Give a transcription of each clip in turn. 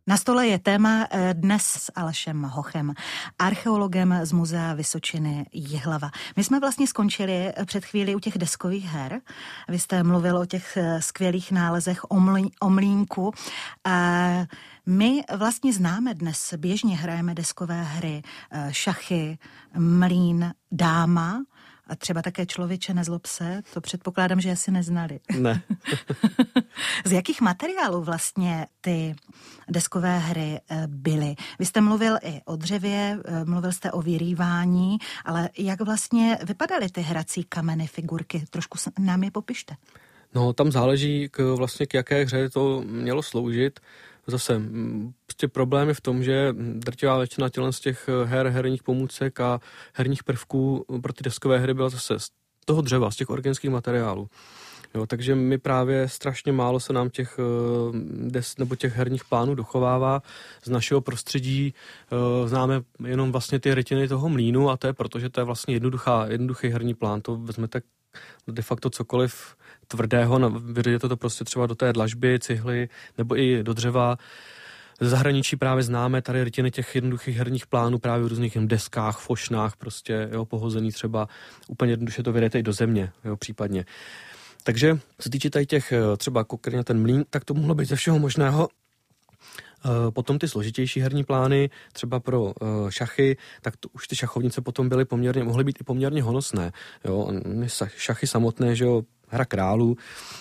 Na stole je téma dnes s Alešem Hochem, archeologem z Muzea Vysočiny Jihlava. My jsme vlastně skončili před chvíli u těch deskových her. Vy jste mluvil o těch skvělých nálezech o mlýnku. My vlastně známe dnes, běžně hrajeme deskové hry, šachy, mlýn, dáma, a třeba také Člověče nezlob se, to předpokládám, že asi neznali. Ne. Z jakých materiálů vlastně ty deskové hry byly? Vy jste mluvil i o dřevě, mluvil jste o vyrývání, ale jak vlastně vypadaly ty hrací kameny, figurky? Trošku nám je popište. No, tam záleží vlastně k jaké hře to mělo sloužit. Zase prostě problém je v tom, že drtivá většina z těch her, herních pomůcek a herních prvků pro ty deskové hry byla zase z toho dřeva, z těch organických materiálů. Jo, takže my právě strašně málo se nám těch nebo těch herních plánů dochovává. Z našeho prostředí známe jenom vlastně ty rytiny toho mlýnu a to je proto, že to je vlastně jednoduchý herní plán. To vezmete de facto cokoliv tvrdého, vyřadíte to prostě třeba do té dlažby, cihly nebo i do dřeva. Z zahraničí právě známe tady rytiny těch jednoduchých herních plánů právě v různých deskách, fošnách, prostě jo, pohozený třeba. Úplně jednoduše to vydejte i do země, jo, případně. Takže co týče tady těch třeba konkrétně ten mlýn, tak to mohlo být ze všeho možného. Potom ty složitější herní plány, třeba pro šachy, tak to už ty šachovnice potom mohly být i poměrně honosné. Jo? Šachy samotné, že jo, hra králů,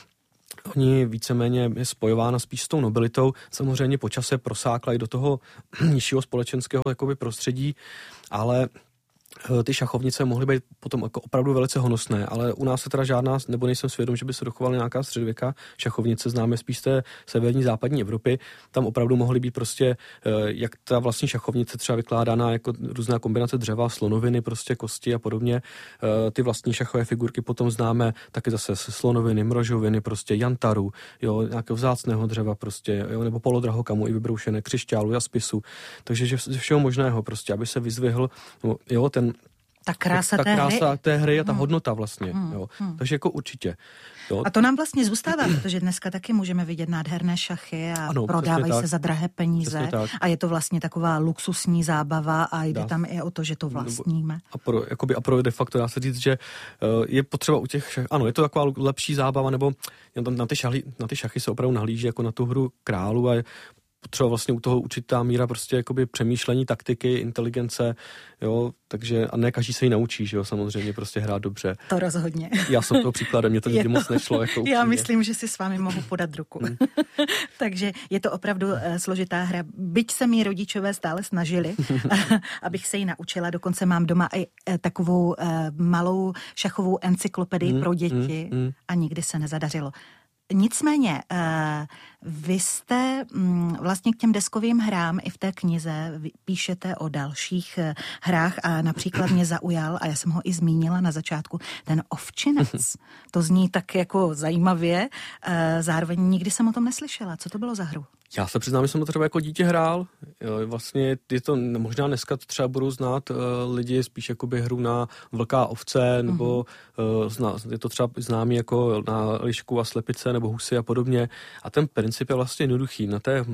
oni víceméně je spojována spíš s tou nobilitou, samozřejmě po čase prosákla i do toho nižšího společenského jakoby prostředí, ale ty šachovnice mohly být potom jako opravdu velice honosné, ale u nás se teda žádná, nebo nejsem svědom, že by se dochovala nějaká středověká šachovnice, známe spíš z té severní západní Evropy, tam opravdu mohly být prostě, jak ta vlastní šachovnice třeba vykládaná jako různá kombinace dřeva, slonoviny, prostě kosti a podobně. Ty vlastní šachové figurky potom známe taky zase slonoviny, mrožoviny, prostě jantaru, jo, nějakého vzácného dřeva prostě, jo, nebo polodrahokamu i vybroušené křišťálu, jaspisu. Takže ze všeho možného prostě, aby se vyzvihl, jo, ta krása té hry a ta hodnota vlastně. Jo. Takže jako určitě. Jo. A to nám vlastně zůstává, protože dneska taky můžeme vidět nádherné šachy a ano, prodávají se za drahé peníze a je to vlastně taková luxusní zábava a jde tam i o to, že to vlastníme. A pro de facto dá se říct, že je potřeba u těch ano, je to taková lepší zábava, nebo na ty šachy se opravdu nahlíží jako na tu hru králu a potřeba vlastně u toho určitá míra prostě jakoby přemýšlení, taktiky, inteligence, jo, takže a ne každý se jí naučí, že jo, samozřejmě prostě hrát dobře. To rozhodně. Já jsem toho příkladem, mě to nikdy moc nešlo. Jako já myslím, že si s vámi mohu podat ruku. Takže je to opravdu složitá hra. Byť se mý rodičové stále snažili, abych se jí naučila, dokonce mám doma i takovou malou šachovou encyklopedii pro děti a nikdy se nezadařilo. Nicméně, vy jste vlastně k těm deskovým hrám i v té knize píšete o dalších hrách a například mě zaujal, a já jsem ho i zmínila na začátku, ten Ovčinec. To zní tak jako zajímavě, zároveň nikdy jsem o tom neslyšela. Co to bylo za hru? Já se přiznám, že jsem to třeba jako dítě hrál. Vlastně je to, možná dneska to třeba budou znát lidi spíš jakoby hru na vlka ovce, nebo je to třeba známý jako na lišku a slepice, nebo husy a podobně. A ten princip je vlastně jednoduchý.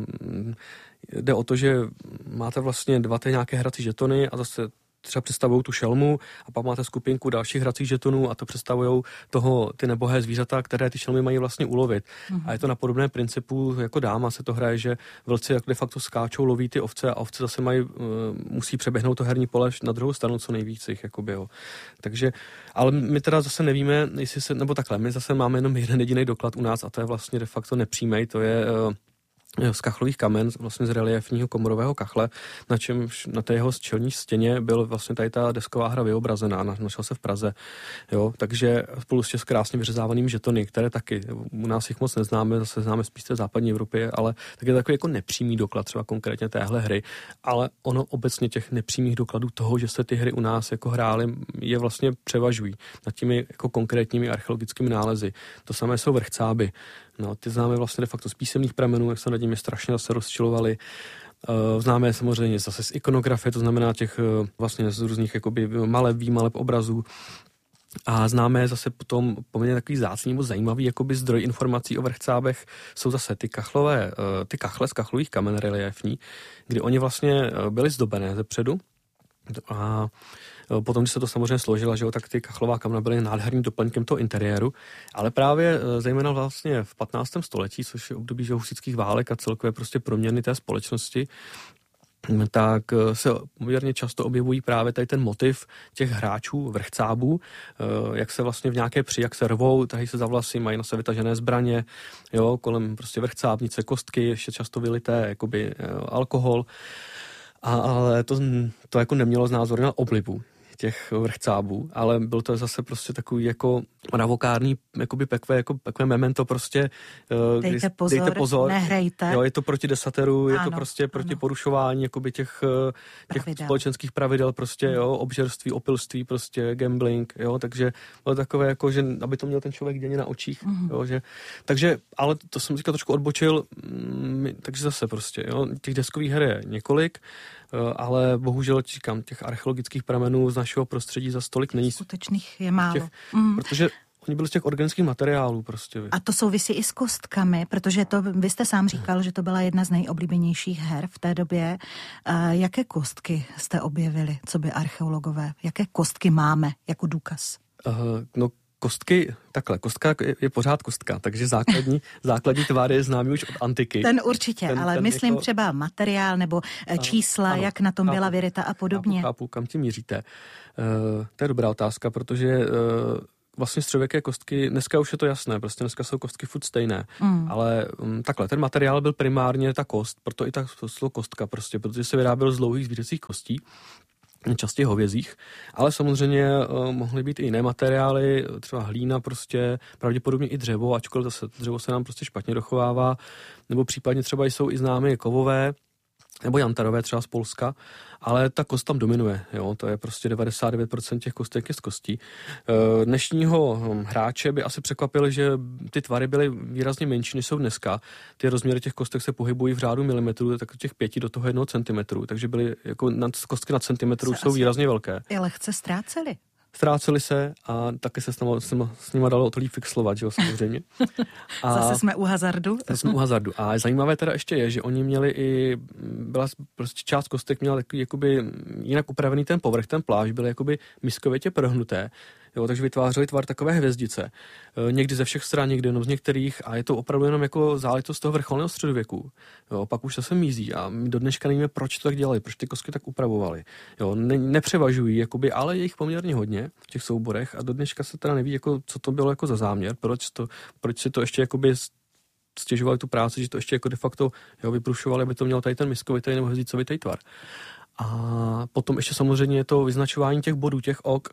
Jde o to, že máte vlastně dva nějaké hrací žetony a zase třeba představují tu šelmu a pak máte skupinku dalších hracích žetonů a to představují ty nebohé zvířata, které ty šelmy mají vlastně ulovit. A je to na podobné principu jako dáma se to hraje, že vlci de facto skáčou, loví ty ovce a ovce zase musí přeběhnout to herní pole na druhou stranu co nejvíc jich, jakoby, jo. Takže, ale my teda zase nevíme, nebo takhle, my zase máme jenom jeden jediný doklad u nás a to je vlastně de facto nepřímej, to je z kachlových kamen, vlastně z reliefního komorového kachle, na té jeho čelní stěně byl vlastně tady ta desková hra vyobrazená, našel se v Praze, jo, takže spolu s krásně vyřezávanými žetony, které taky, u nás jich moc neznáme, zase známe spíš té západní Evropě, ale tak je takový jako nepřímý doklad třeba konkrétně téhle hry, ale ono obecně těch nepřímých dokladů toho, že se ty hry u nás jako hrály, je vlastně převažují nad těmi jako konkrétními archeologickými nálezy. To samé jsou vrchcáby. No, ty známe vlastně de facto z písemných pramenů, jak se nad nimi strašně zase rozčilovali. Známe samozřejmě zase z ikonografie, to znamená těch vlastně z různých jakoby maleb obrazů. A známe zase potom poměrně takový vzácný nebo zajímavý jakoby zdroj informací o vrchcábech jsou zase ty kachle z kachlových kamen reliéfní, kdy oni vlastně byly zdobené zepředu a potom, když se to samozřejmě složilo, že jo, tak ty kachlová kamna byly nádherným doplňkem toho interiéru, ale právě zejména vlastně v 15. století, což je období husitských válek a celkově prostě proměny té společnosti, tak se poměrně často objevují právě tady ten motiv těch hráčů, vrchcábů, jak se vlastně v nějaké jak se rvou, tahy se za vlasy, mají na sebe vytažené zbraně, jo, kolem prostě vrchcábnice, kostky, ještě často vylité jakoby alkohol, ale to jako nemělo znázorně na oblibu těch vrchcábů, ale byl to zase prostě takový jako mravokárný, jakoby pekvé memento prostě. Dejte pozor, nehrajte. Jo, je to proti desateru, je to prostě proti porušování jakoby těch společenských pravidel prostě, jo, obžerství, opilství prostě, gambling, jo, takže bylo takové jako, že aby to měl ten člověk denně na očích, jo, že, takže, ale to jsem říkal trošku odbočil, takže zase prostě, jo, těch deskových her je několik, ale bohužel říkám, těch archeologických pramenů z našeho prostředí za stolik není. Skutečných je málo. Protože oni byli z těch organických materiálů prostě. A to souvisí i s kostkami, protože to, vy jste sám říkal, že to byla jedna z nejoblíbenějších her v té době. Jaké kostky jste objevili, co by archeologové? Jaké kostky máme jako důkaz? Kostky, takhle, kostka je pořád kostka, takže základní tvar je známý už od antiky. Ten určitě, ale myslím jako třeba materiál nebo čísla, ano, jak na tom byla vyryta a podobně. Chápu, kam tím míříte. To je dobrá otázka, protože vlastně středověké kostky, dneska už je to jasné, prostě dneska jsou kostky furt stejné, ale takhle, ten materiál byl primárně ta kost, proto i ta kostka prostě, protože se vyráběl z dlouhých zvířecích kostí, častěji hovězích, ale samozřejmě mohly být i jiné materiály, třeba hlína prostě, pravděpodobně i dřevo, ačkoliv zase dřevo se nám prostě špatně dochovává, nebo případně třeba jsou i známy kovové, nebo jantarové třeba z Polska, ale ta kost tam dominuje, jo, to je prostě 99% těch kostek je z kostí. Dnešního hráče by asi překvapili, že ty tvary byly výrazně menší, než jsou dneska. Ty rozměry těch kostek se pohybují v řádu milimetrů, tak těch 5 do toho 1 centimetru, takže byly jako kostky na centimetru jsou výrazně velké. I lehce ztráceli. Ztráceli se a taky se s nima dalo o to líp fixlovat, že jo, samozřejmě. Zase jsme u hazardu. A zajímavé teda ještě je, že oni měli byla prostě část kostek měla takový jakoby jinak upravený ten povrch, ten plášť, byly jakoby miskovitě prohnuté, jo, takže vytvářeli tvar takové hvězdice. Někdy ze všech stran, někdy jenom z některých a je to opravdu jenom jako záležitost toho vrcholného středověku. Jo, pak už se mízí a my do dneška nevíme, proč to tak dělali, proč ty kostky tak upravovali. Jo, nepřevažují, jakoby, ale je jich poměrně hodně v těch souborech a do dneška se teda neví, jako, co to bylo jako za záměr, proč si to ještě jakoby stěžovali tu práci, že to ještě jako de facto vyprušovali, aby to mělo tady ten miskovitý nebo hvězdicovitý tvar. A potom ještě samozřejmě je to vyznačování těch bodů, těch ok,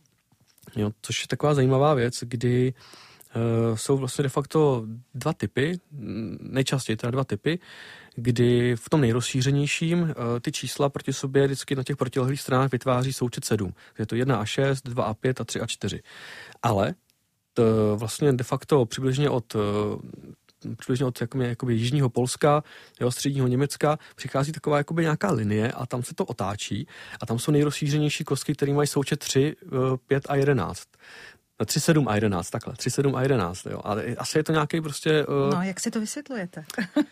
jo, což je taková zajímavá věc, kdy jsou vlastně de facto dva typy, nejčastěji teda dva typy, kdy v tom nejrozšířenějším ty čísla proti sobě vždycky na těch protilehlých stranách vytváří součet 7. Je to 1 a 6, 2 a 5 a 3 a 4. Ale to vlastně de facto přibližně od jakoby jižního Polska, jo, středního Německa, přichází taková jakoby nějaká linie a tam se to otáčí a tam jsou nejrozšířenější kostky, které mají součet 3, 5 a 11. 3, 7 a 11, takhle. 3, 7 a 11, jo. Ale asi je to nějaký prostě... No, jak si to vysvětlujete?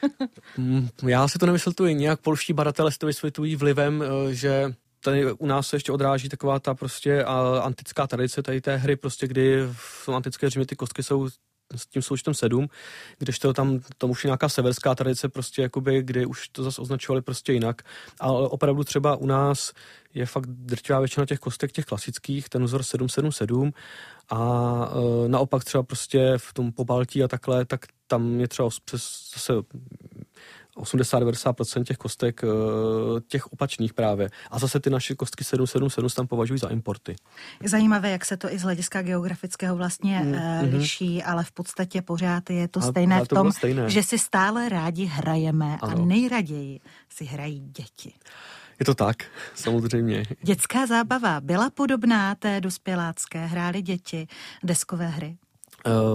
Já si to nevysvětluji. Nějak polští badatelé si to vysvětlují vlivem, že tady u nás se ještě odráží taková ta prostě antická tradice tady té hry, prostě kdy v tom antické Římě ty kostky jsou s tím součtem 7, kdežto tam už je nějaká severská tradice, prostě jakoby, kdy už to zase označovali prostě jinak. Ale opravdu třeba u nás je fakt drtivá většina těch kostek, těch klasických, ten vzor 777 a naopak třeba prostě v tom Pobaltí a takhle, tak tam je třeba přes zase 80-90% těch kostek těch opačných právě. A zase ty naše kostky 777 tam považují za importy. Je zajímavé, jak se to i z hlediska geografického vlastně liší, ale v podstatě pořád je to stejné v tom, že si stále rádi hrajeme a nejraději si hrají děti. Je to tak, samozřejmě. Dětská zábava byla podobná té dospělácké? Hrály děti deskové hry?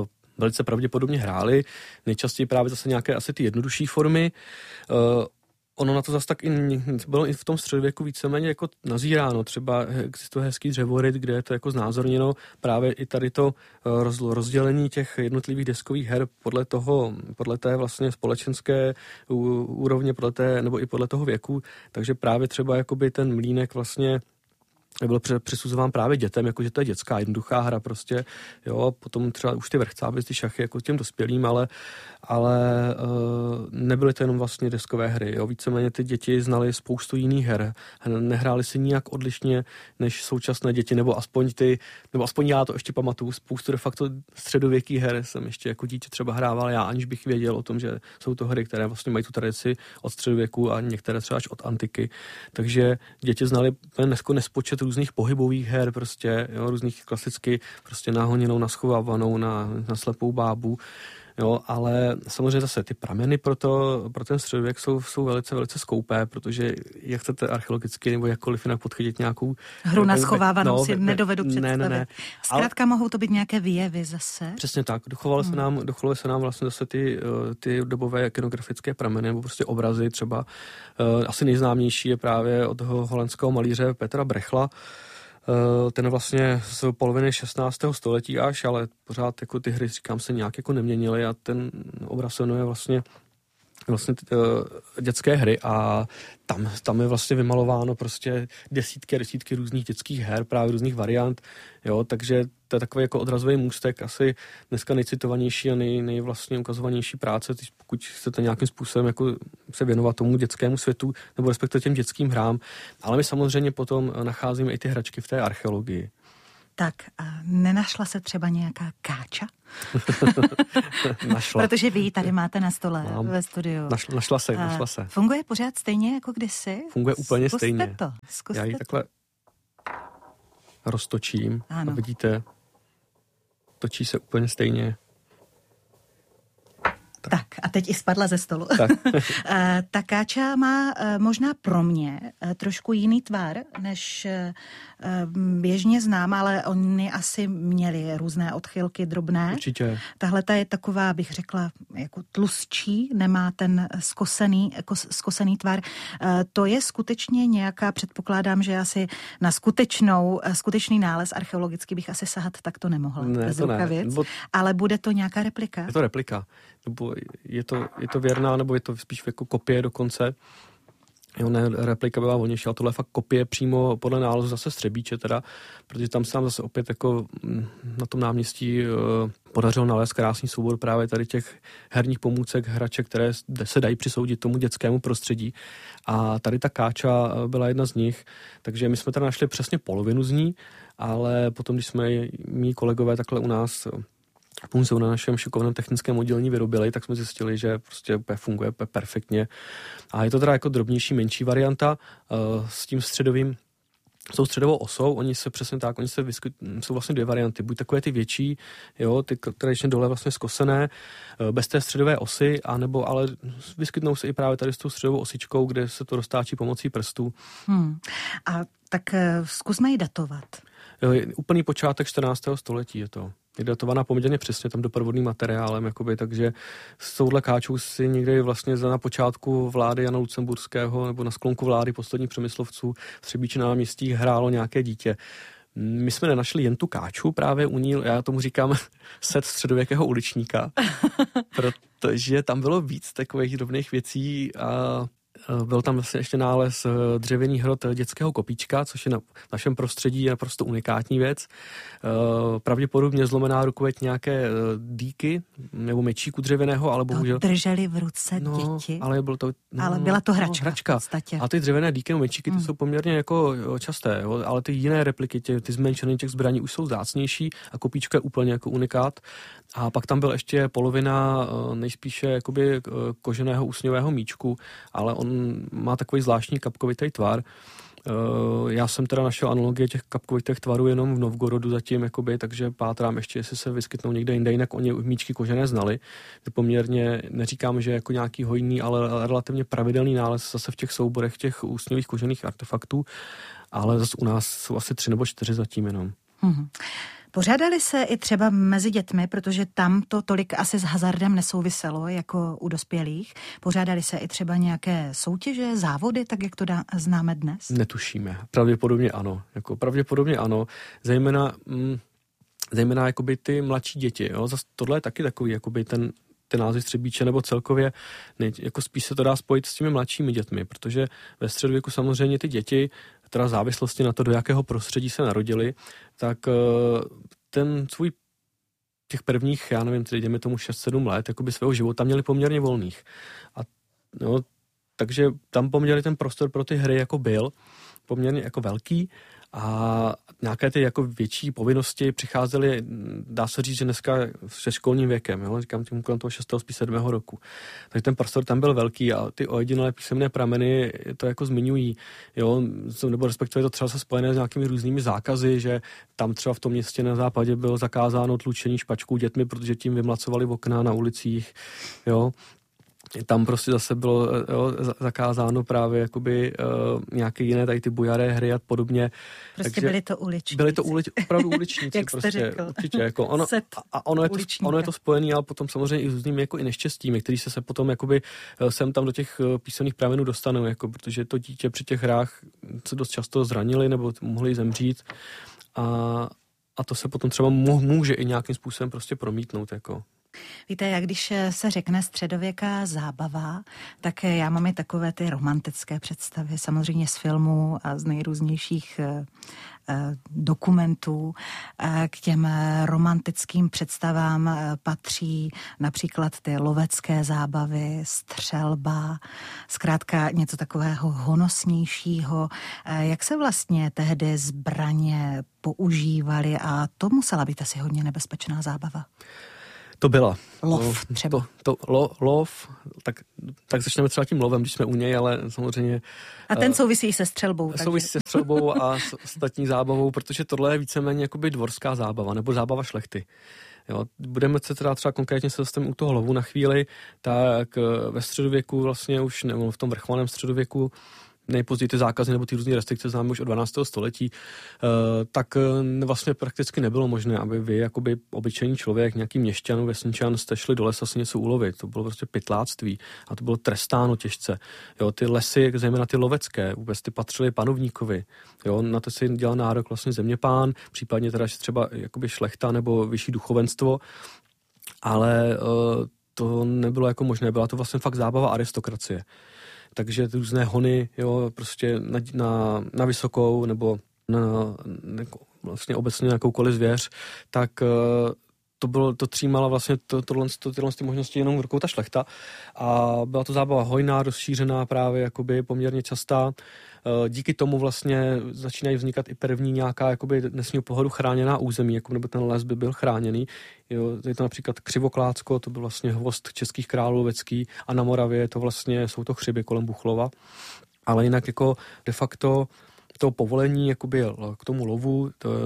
Velice pravděpodobně hráli, nejčastěji právě zase nějaké asi ty jednodušší formy. ono na to zase tak bylo i v tom středověku víceméně jako nazíráno. Třeba existuje hezký dřevoryt, kde je to jako znázorněno právě i tady to rozdělení těch jednotlivých deskových her podle té vlastně společenské úrovně, nebo i podle toho věku. Takže právě třeba jakoby ten mlýnek vlastně byl přisuzován právě dětem, jakože to je dětská, jednoduchá hra prostě, jo, potom třeba už ty vrchcáby, ty šachy jako těm dospělým, ale nebyly to jenom vlastně deskové hry, jo, víceméně ty děti znaly spoustu jiných her, nehrály si nijak odlišně než současné děti, nebo aspoň já to ještě pamatuju, spoustu de facto středověkých her jsem ještě jako dítě třeba hrával já, aniž bych věděl o tom, že jsou to hry, které vlastně mají tu tradici od středověku a některé třeba až od antiky, takže děti znali nespočet různých pohybových her, prostě, jo, různých klasicky prostě nahoněnou, naschovávanou, na slepou bábu, jo, ale samozřejmě zase ty prameny pro ten středověk jsou velice, velice skoupé, protože jak chcete archeologicky nebo jakkoliv jinak podchytit nějakou hru naschovávanou si nedovedu představit. Ne. Zkrátka mohou to být nějaké výjevy zase. Přesně tak. Dochovaly se nám vlastně zase ty dobové kinografické prameny nebo prostě obrazy třeba. Asi nejznámější je právě od toho holandského malíře Petra Brechla. Ten vlastně z poloviny 16. století až, ale pořád jako ty hry, říkám, se nějak jako neměnily a ten obraz se jmenuje vlastně dětské hry a tam je vlastně vymalováno prostě desítky různých dětských her, právě různých variant, jo, takže to je takový jako odrazový můstek, asi dneska nejcitovanější a nejvlastně ukazovanější práce, pokud chcete nějakým způsobem jako se věnovat tomu dětskému světu, nebo respektive těm dětským hrám, ale my samozřejmě potom nacházíme i ty hračky v té archeologii. Tak a nenašla se třeba nějaká káča? Našla. Protože vy ji tady máte na stole ve studiu. Našla se. Funguje pořád stejně jako kdysi? Funguje úplně stejně. Zkuste Já ji takhle roztočím a vidíte, točí se úplně stejně. Tak a teď i spadla ze stolu. Ta káča má možná pro mě trošku jiný tvar, než běžně znám, ale oni asi měli různé odchylky drobné. Určitě. Tahle ta je taková, bych řekla, jako tlustší, nemá ten skosený tvar. To je skutečně nějaká, předpokládám, že asi na skutečný nález archeologicky bych asi sahat takto nemohla. Ne, to ne. Ale bude to nějaká replika? Je to replika. Nebo je to věrná, nebo je to spíš jako kopie dokonce. Jo, ne, replika byla volnější, ale tohle je fakt kopie přímo podle nálezu zase Střebíče teda, protože tam se nám zase opět jako na tom náměstí podařilo nalézt krásný soubor právě tady těch herních pomůcek, hraček, které se dají přisoudit tomu dětskému prostředí. A tady ta káča byla jedna z nich, takže my jsme teda našli přesně polovinu z ní, ale potom, když jsme mý kolegové takhle u nás pomůcou na našem šikovném technickém oddělení vyrobili, tak jsme zjistili, že prostě funguje perfektně. A je to teda jako drobnější, menší varianta s tím s tou středovou osou, oni se jsou vlastně dvě varianty, buď takové ty větší, jo, ty tradičně dole vlastně skosené, bez té středové osy, ale vyskytnou se i právě tady s tou středovou osičkou, kde se to roztáčí pomocí prstů. A tak zkusme ji datovat. Úplný počátek 14. století je to. Je datovaná poměrně přesně tam doprovodným materiálem, jakoby, takže s touhle káčou si někdy vlastně na počátku vlády Jana Lucemburského nebo na sklonku vlády posledních Přemyslovců v Třebíči na náměstí hrálo nějaké dítě. My jsme nenašli jen tu káču právě u ní, já tomu říkám set středověkého uličníka, protože tam bylo víc takových drobných věcí a byl tam vlastně ještě nález dřevěný hrot dětského kopíčka, což je na našem prostředí naprosto unikátní věc. Pravděpodobně zlomená rukojeť nějaké dýky nebo mečíku dřevěného, ale bohužel... To drželi v ruce děti? Ale byla to hračka. A ty dřevěné dýky nebo mečíky ty jsou poměrně jako časté, jo? Ale ty jiné repliky, ty zmenšené těch zbraní už jsou vzácnější a kopíčka je úplně jako unikát. A pak tam byl ještě polovina nejspíše jakoby koženého usňového míčku, ale on má takový zvláštní kapkovitý tvar. Já jsem teda našel analogie těch kapkovitých tvarů jenom v Novgorodu zatím, jakoby, takže pátrám ještě, jestli se vyskytnou někde jinde, jinak oni míčky kožené znali. Poměrně neříkám, že jako nějaký hojný, ale relativně pravidelný nález zase v těch souborech těch úsňových kožených artefaktů, ale zase u nás jsou asi 3 nebo 4 zatím jenom. Pořádali se i třeba mezi dětmi, protože tam to tolik asi s hazardem nesouviselo jako u dospělých. Pořádali se i třeba nějaké soutěže, závody, tak jak to známe dnes? Netušíme. Pravděpodobně ano. Pravděpodobně ano. Zejména jakoby ty mladší děti. Jo? Zas tohle je taky takový, jakoby ten název Třebíče, nebo celkově, jako spíš se to dá spojit s těmi mladšími dětmi, protože ve středověku samozřejmě ty děti, teda v závislosti na to, do jakého prostředí se narodili, tak ten svůj těch prvních, já nevím, tedy jdeme tomu 6-7 let, jakoby svého života měli poměrně volných. A no, takže tam poměrně ten prostor pro ty hry jako byl poměrně jako velký a nějaké ty jako větší povinnosti přicházely, dá se říct, že dneska se školním věkem, jo? Říkám tím kolem toho 6. 7. roku. Takže ten prostor tam byl velký a ty ojedinělé písemné prameny to jako zmiňují, jo? Nebo respektive to třeba se spojené s nějakými různými zákazy, že tam třeba v tom městě na západě bylo zakázáno tlučení špačků dětmi, protože tím vymlacovali okna na ulicích, jo? Tam prostě zase bylo zakázáno právě jakoby nějaké jiné tady ty bujaré hry a podobně. Prostě takže byly to uličníci. Byly to opravdu uličníci. Jak jste řekl. Určitě, jako ono je to spojené, ale potom samozřejmě i s různými jako i neštěstími, který se potom jakoby sem tam do těch písemných pramenů dostanou, jako, protože to dítě při těch hrách se dost často zranili nebo mohli zemřít a to se potom třeba může i nějakým způsobem prostě promítnout, jako. Víte, jak když se řekne středověká zábava, tak já mám i takové ty romantické představy, samozřejmě z filmů a z nejrůznějších dokumentů. K těm romantickým představám patří například ty lovecké zábavy, střelba, zkrátka něco takového honosnějšího. Jak se vlastně tehdy zbraně používaly a to musela být asi hodně nebezpečná zábava? To byla. Lov třeba. Lov, tak začneme třeba tím lovem, když jsme u něj, ale samozřejmě... A ten souvisí se střelbou. Souvisí se střelbou a s ostatní zábavou, protože tohle je víceméně jakoby dvorská zábava, nebo zábava šlechty. Jo, budeme se teda třeba konkrétně se zastavit u toho lovu na chvíli, tak ve středověku vlastně už, nebo v tom vrcholném středověku, nejpozději ty zákazy nebo ty různé restrikce známe už od 12. století, tak vlastně prakticky nebylo možné, aby vy, jakoby obyčejný člověk, nějaký měšťan, vesničan, jste šli do lesa si něco ulovit. To bylo prostě pytláctví a to bylo trestáno těžce. Jo, ty lesy, zejména ty lovecké, vůbec ty patřily panovníkovi. Jo, na to si dělal nárok vlastně zeměpán, případně teda třeba jakoby šlechta nebo vyšší duchovenstvo, ale to nebylo jako možné, byla to vlastně fakt zábava aristokracie. Takže ty různé hony, jo, prostě na vysokou nebo vlastně obecně na jakoukoliv zvěř, tak to třímala vlastně tyhle možnosti jenom v rukou ta šlechta a byla to zábava hojná, rozšířená právě jakoby poměrně častá. Díky tomu vlastně začínají vznikat i první nějaká jakoby dnesního pohledu chráněná území, jako nebo ten les by byl chráněný. Jo, je to například Křivoklácko, to byl vlastně hvozd českých králů lovecký a na Moravě jsou to Chřiby kolem Buchlova. Ale jinak jako de facto to povolení jakoby k tomu lovu,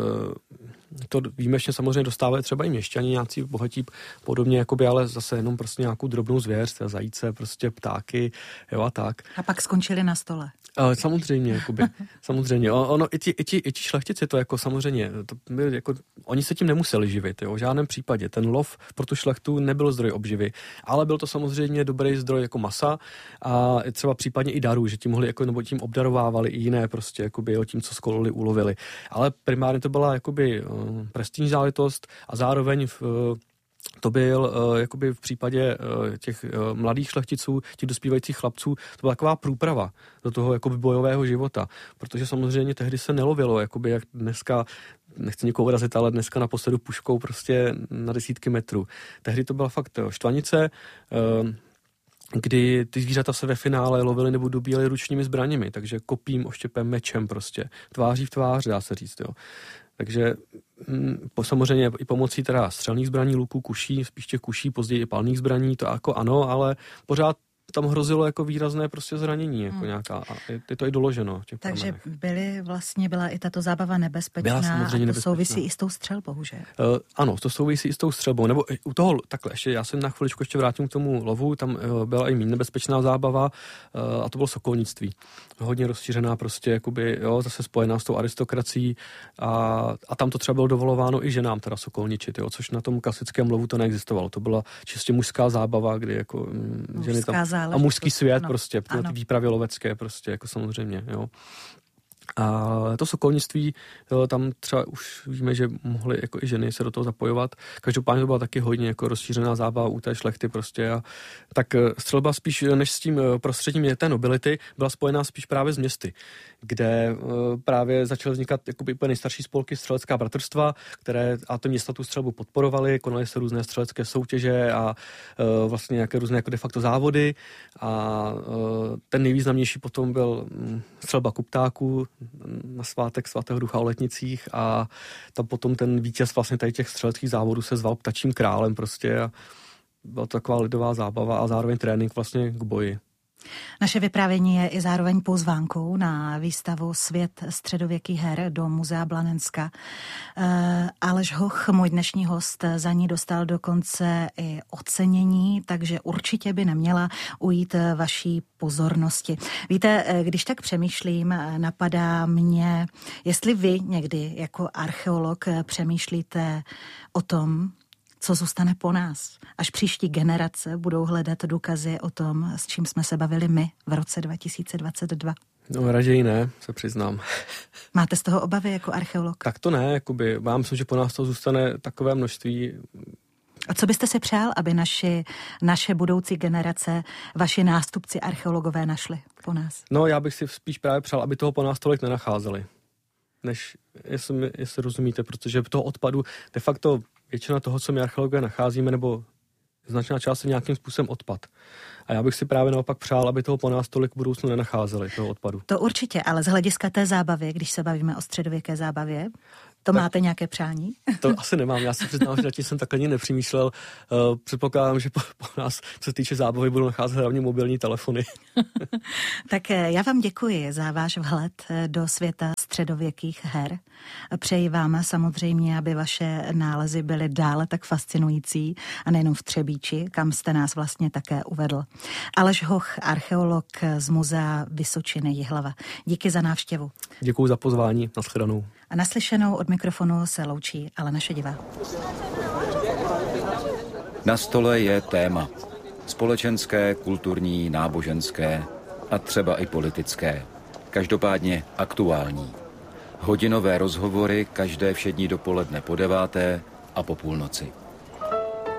to výjimečně samozřejmě dostávají třeba i měšťani, nějací bohatí podobně, jakoby, ale zase jenom prostě nějakou drobnou zvěř, zajíce, prostě ptáky, jo a tak. A pak skončili na stole. Samozřejmě, jakoby, samozřejmě. Ono, i ti šlechtici to jako samozřejmě, jako, oni se tím nemuseli živit, jo, v žádném případě. Ten lov pro tu šlechtu nebyl zdroj obživy, ale byl to samozřejmě dobrý zdroj jako masa a třeba případně i darů, že tím mohli jako, nebo tím obdarovávali i jiné prostě, jakoby, jo, tím, co skolili, ulovili. Ale primárně to byla jakoby prestižní záležitost a zároveň to byl jakoby v případě těch mladých šlechticů, těch dospívajících chlapců, to byla taková průprava do toho jakoby bojového života, protože samozřejmě tehdy se nelovilo, jakoby jak dneska, nechci někoho urazit, ale dneska naposledy puškou prostě na desítky metrů. Tehdy to byla fakt štvanice, kdy ty zvířata se ve finále lovily nebo dobíjely ručními zbraněmi, takže kopím, oštěpem, mečem prostě, tváří v tvář, dá se říct, jo. Takže samozřejmě i pomocí teda střelných zbraní, luků, kuší, spíš těch kuší, později i palných zbraní, to jako ano, ale pořád tam hrozilo jako výrazné prostě zranění, jako nějaká, a je to i doloženo. Takže byla i tato zábava nebezpečná, a to nebezpečná. Souvisí i s tou střelbou, že? Ano, to souvisí i s tou střelbou, nebo u toho, takhle, já se na chviličku ještě vrátím k tomu lovu, tam byla i méně nebezpečná zábava, a to bylo sokolnictví. Hodně rozšířená prostě, jakoby, zase spojená s tou aristokracií, a tam to třeba bylo dovolováno i ženám teda sokolničit, což na tom klasickém lovu to neexistovalo. To byla čistě mužská zábava, kdy jako ženy tam a mužský svět, ano, prostě, ty výpravy lovecké prostě, jako samozřejmě, jo. A to sokolnictví, tam třeba už víme, že mohly jako i ženy se do toho zapojovat. Každopádně to byla taky hodně jako rozšířená zábava u té šlechty prostě. A tak střelba spíš než s tím prostředím té nobility byla spojená spíš právě s městy, kde právě začaly vznikat jakoby úplně nejstarší spolky střelecká bratrstva, které a to města tu střelbu podporovaly, konaly se různé střelecké soutěže a vlastně nějaké různé jako de facto závody. A ten nejvýznamnější potom byl střelba kuptáků na svátek svatého Ducha o Letnicích, a tam potom ten vítěz vlastně tady těch střeleckých závodů se zval ptačím králem prostě, a byla to taková lidová zábava a zároveň trénink vlastně k boji. Naše vyprávění je i zároveň pozvánkou na výstavu Svět středověkých her do Muzea Blanenska. Aleš Hoch, můj dnešní host, za ní dostal dokonce i ocenění, takže určitě by neměla ujít vaší pozornosti. Víte, když tak přemýšlím, napadá mě, jestli vy někdy jako archeolog přemýšlíte o tom, co zůstane po nás, až příští generace budou hledat důkazy o tom, s čím jsme se bavili my v roce 2022. No, raději ne, se přiznám. Máte z toho obavy jako archeolog? Tak to ne, jakoby, já myslím, že po nás to zůstane takové množství. A co byste si přál, aby naše budoucí generace, vaši nástupci archeologové našli po nás? No, já bych si spíš právě přál, aby toho po nás tolik nenacházeli. Než, jestli rozumíte, protože toho odpadu de facto většina toho, co my archeologové nacházíme, nebo značná část je nějakým způsobem odpad. A já bych si právě naopak přál, aby toho po nás tolik v budoucnu nenacházeli, toho odpadu. To určitě, ale z hlediska té zábavy, když se bavíme o středověké zábavě, to tak, máte nějaké přání? To asi nemám, já si přiznám, že zatím jsem takhle ani nepřemýšlel. Předpokládám, že po nás, co se týče zábavy, budou nacházet hlavně mobilní telefony. Tak já vám děkuji za váš vhled do světa středověkých her. Přeji vám samozřejmě, aby vaše nálezy byly dále tak fascinující a nejenom v Třebíči, kam jste nás vlastně také uvedl. Aleš Hoch, archeolog z Muzea Vysočiny Jihlava. Díky za návštěvu. Děkuji za pozvání, nashledanou. A naslyšenou od mikrofonu se loučí Alena Šedivá. Na stole je téma. Společenské, kulturní, náboženské a třeba i politické. Každopádně aktuální. Hodinové rozhovory každé všední dopoledne po 9:00 a po půlnoci.